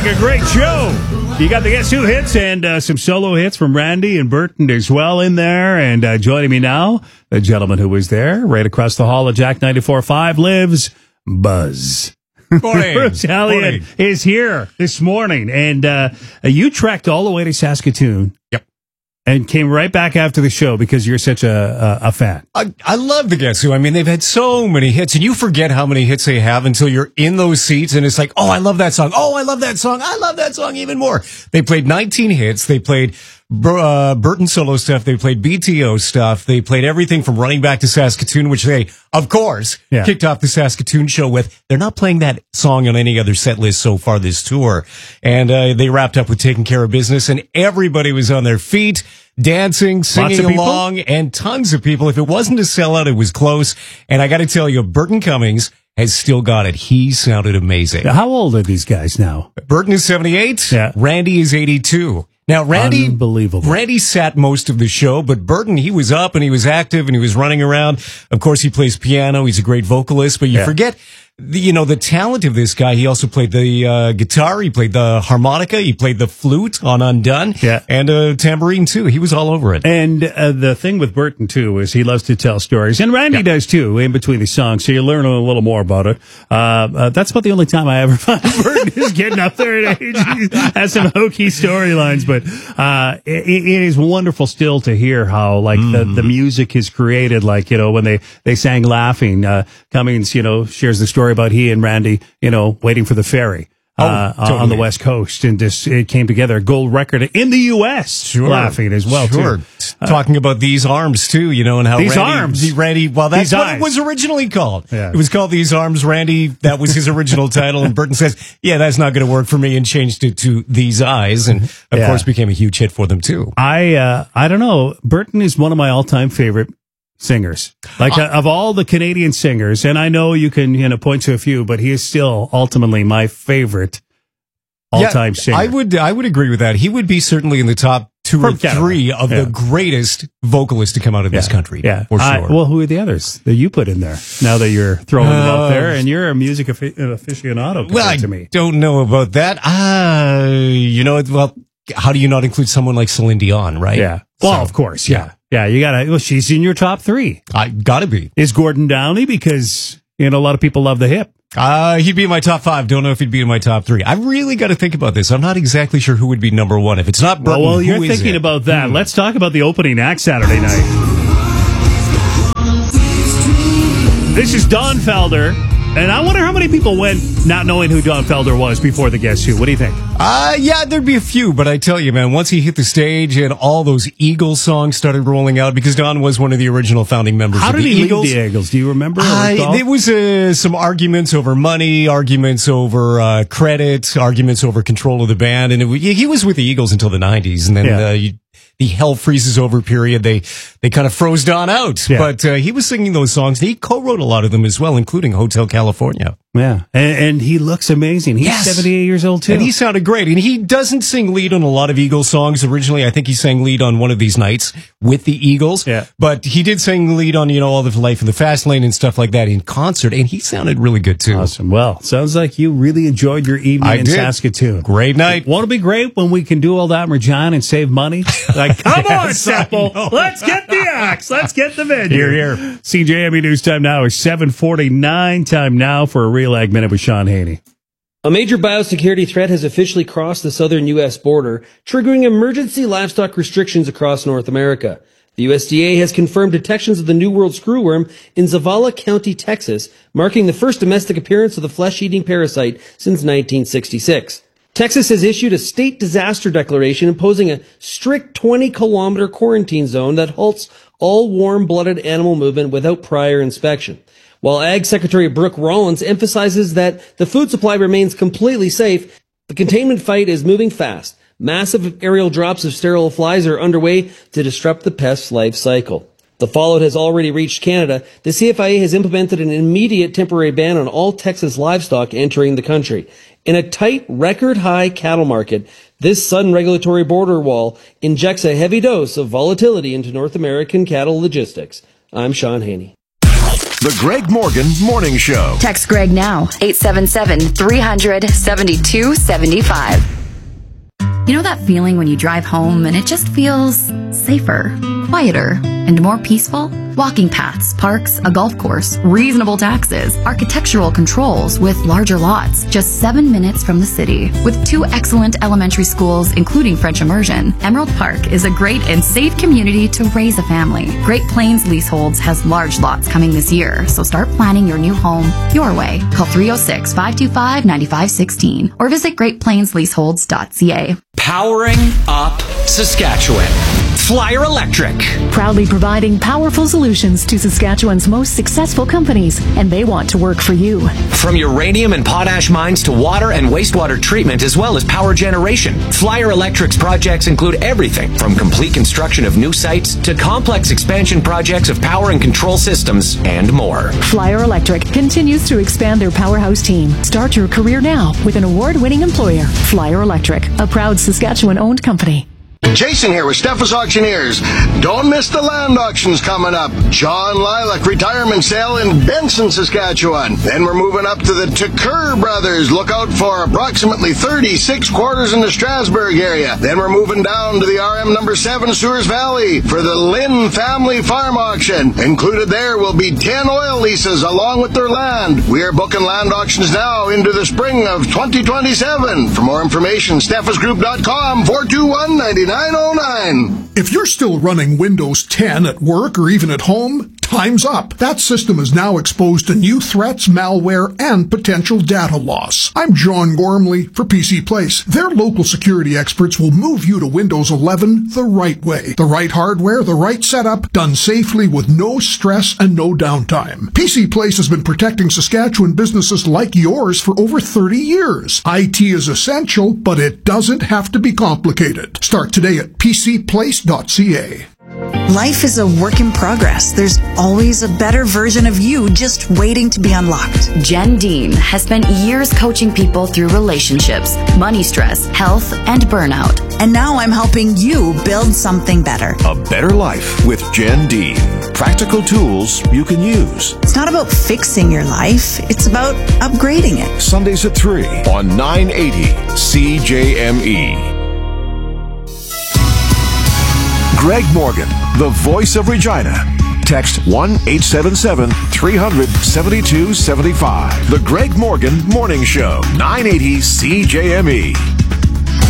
like a great show. You got the Guess Who hits and some solo hits from Randy and Burton as well in there. And joining me now, the gentleman who was there right across the hall of Jack 94.5 lives, Buzz. Morning. Bruce Elliott is here this morning. And you trekked all the way to Saskatoon. Yep. And came right back after the show because you're such a fan. I love the Guess Who. I mean, they've had so many hits, and you forget how many hits they have until you're in those seats, and it's like, oh, I love that song. Oh, I love that song. I love that song even more. They played 19 hits. They played Burton solo stuff. They played BTO stuff. They played everything from Running Back to Saskatoon, which they, of course, kicked off the Saskatoon show with. They're not playing that song on any other set list so far this tour. And they wrapped up with Taking Care of Business, and everybody was on their feet, dancing, singing along, and tons of people. If it wasn't a sellout, it was close. And I got to tell you, Burton Cummings has still got it. He sounded amazing. How old are these guys now? Burton is 78. Yeah. Randy is 82. Now, Unbelievable. Randy sat most of the show, but Burton, he was up and he was active and he was running around. Of course, he plays piano. He's a great vocalist, but you forget the talent of this guy. He also played the guitar. He played the harmonica. He played the flute on Undone. Yeah. And tambourine, too. He was all over it. And the thing with Burton, too, is he loves to tell stories. And Randy does, too, in between the songs. So you learn a little more about it. That's about the only time I ever find Burton is getting up there in age. He has some hokey storylines. But it is wonderful still to hear how, like, the music is created. Like, when they sang Laughing, Cummings, shares the story about he and Randy, waiting for the ferry. Totally. On the West Coast, and it came together, a gold record in the U.S. Laughing as well, too. Talking about These Arms, too, and how Randy, well, that's what it was originally called. Yeah. It was called These Arms, Randy, that was his original title, and Burton says, yeah, that's not going to work for me, and changed it to These Eyes, and of course became a huge hit for them, too. I don't know, Burton is one of my all-time favorite singers, like of all the Canadian singers, and I know you can point to a few, but he is still ultimately my favorite all-time singer. I would agree with that. He would be certainly in the top 2 or 3 of the greatest vocalists to come out of this country. Yeah, for sure. Well, who are the others that you put in there? Now that you're throwing them out there, and you're a music aficionado. Well, to me, don't know about that. Well, how do you not include someone like Celine Dion, right? Yeah. Well, of course. Yeah. Yeah, you gotta. Well, she's in your top 3. I gotta be. Is Gordon Downey, because a lot of people love the hip. He'd be in my top 5. Don't know if he'd be in my top 3. I really got to think about this. I'm not exactly sure who would be number 1. If it's not Burton, well, you're thinking about that. Let's talk about the opening act Saturday night. This is Don Felder. And I wonder how many people went not knowing who Don Felder was before the Guess Who. What do you think? Yeah, there'd be a few, but I tell you, man, once he hit the stage and all those Eagles songs started rolling out, because Don was one of the original founding members of the Eagles. How did he leave the Eagles? Do you remember? There was some arguments over money, arguments over credit, arguments over control of the band, and he was with the Eagles until the 90s, and then the hell freezes over period, they kind of froze Don out. Yeah. But he was singing those songs. He co-wrote a lot of them as well, including Hotel California. Yeah, and he looks amazing. He's 78 years old, too. And he sounded great. And he doesn't sing lead on a lot of Eagles songs. Originally, I think he sang lead on One of These Nights with the Eagles. Yeah. But he did sing lead on, all the Life in the Fast Lane and stuff like that in concert. And he sounded really good, too. Awesome. Well, sounds like you really enjoyed your evening in Saskatoon. Great night. Won't it be great when we can do all that in Regina and save money? Like, come on, Sepple. Let's get the axe. Let's get the venue. Here. CJME News time now is 7:49. Time now for a Real Ag Minute with Sean Haney. A major biosecurity threat has officially crossed the southern U.S. border, triggering emergency livestock restrictions across North America. The USDA has confirmed detections of the New World screwworm in Zavala County, Texas, marking the first domestic appearance of the flesh-eating parasite since 1966. Texas has issued a state disaster declaration imposing a strict 20-kilometer quarantine zone that halts all warm-blooded animal movement without prior inspection. While Ag Secretary Brooke Rollins emphasizes that the food supply remains completely safe, the containment fight is moving fast. Massive aerial drops of sterile flies are underway to disrupt the pest's life cycle. The fallout has already reached Canada. The CFIA has implemented an immediate temporary ban on all Texas livestock entering the country. In a tight, record-high cattle market, this sudden regulatory border wall injects a heavy dose of volatility into North American cattle logistics. I'm Sean Haney. The Greg Morgan Morning Show. Text Greg now, 877-300-7275. You know that feeling when you drive home and it just feels safer, quieter, and more peaceful? Walking paths, parks, a golf course, reasonable taxes, architectural controls with larger lots, just 7 minutes from the city. With 2 excellent elementary schools, including French immersion, Emerald Park is a great and safe community to raise a family. Great Plains Leaseholds has large lots coming this year, so start planning your new home your way. Call 306-525-9516 or visit greatplainsleaseholds.ca. Powering up Saskatchewan. Flyer Electric. Proudly providing powerful solutions to Saskatchewan's most successful companies, and they want to work for you. From uranium and potash mines to water and wastewater treatment, as well as power generation, Flyer Electric's projects include everything from complete construction of new sites to complex expansion projects of power and control systems and more. Flyer Electric continues to expand their powerhouse team. Start your career now with an award-winning employer. Flyer Electric, a proud Saskatchewan-owned company. Jason here with Steffes Auctioneers. Don't miss the land auctions coming up. John Lilac retirement sale in Benson, Saskatchewan. Then we're moving up to the Tucker Brothers. Look out for approximately 36 quarters in the Strasbourg area. Then we're moving down to the RM number 7 Sewers Valley for the Lynn Family Farm Auction. Included there will be 10 oil leases along with their land. We are booking land auctions now into the spring of 2027. For more information, steffesgroup.com 421-9909. If you're still running Windows 10 at work or even at home, time's up. That system is now exposed to new threats, malware, and potential data loss. I'm John Gormley for PC Place. Their local security experts will move you to Windows 11 the right way. The right hardware, the right setup, done safely with no stress and no downtime. PC Place has been protecting Saskatchewan businesses like yours for over 30 years. IT is essential, but it doesn't have to be complicated. Start today at pcplace.ca. Life is a work in progress. There's always a better version of you just waiting to be unlocked. Jen Dean has spent years coaching people through relationships, money stress, health, and burnout. And now I'm helping you build something better. A better life with Jen Dean. Practical tools you can use. It's not about fixing your life. It's about upgrading it. Sundays at 3 on 980 CJME. Greg Morgan, the voice of Regina. Text 1-877-300-7275. The Greg Morgan Morning Show, 980 CJME.